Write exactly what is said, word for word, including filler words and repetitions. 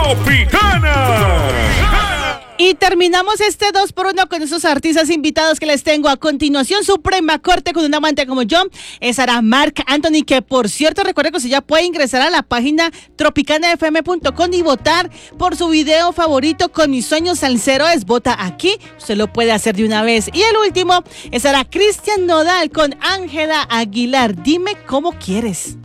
Tropicana. Y terminamos este dos por uno con esos artistas invitados que les tengo a continuación. Suprema Corte con un amante como yo. Esa era Marc Anthony, que por cierto, recuerde que usted ya puede ingresar a la página tropicana f m punto com y votar por su video favorito con Mis Sueños Salseros. Vota aquí, usted lo puede hacer de una vez. Y el último, esa era Cristian Nodal con Ángela Aguilar. Dime cómo quieres.